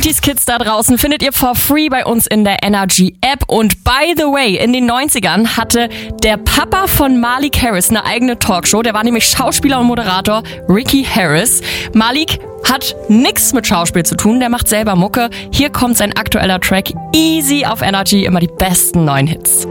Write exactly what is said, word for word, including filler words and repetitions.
neunziger-Kids da draußen findet ihr for free bei uns in der Energy App. Und by the way, in den neunzigern hatte der Papa von Malik Harris eine eigene Talkshow. Der war nämlich Schauspieler und Moderator Ricky Harris. Malik hat nix mit Schauspiel zu tun, der macht selber Mucke. Hier kommt sein aktueller Track Easy auf Energy, immer die besten neuen Hits.